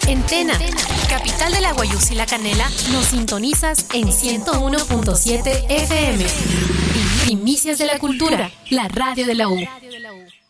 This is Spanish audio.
En Tena, capital de la Guayús y la Canela, nos sintonizas en 101.7 FM. Primicias de la Cultura, la radio de la U.